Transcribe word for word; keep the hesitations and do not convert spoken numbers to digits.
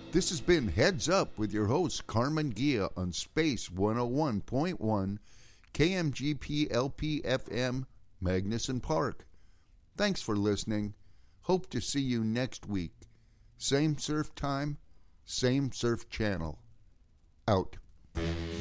This has been Heads Up with your host, Carmen Gia, on Space one oh one point one, K M G P L P F M, Magnuson Park. Thanks for listening. Hope to see you next week. Same surf time, same surf channel. Out.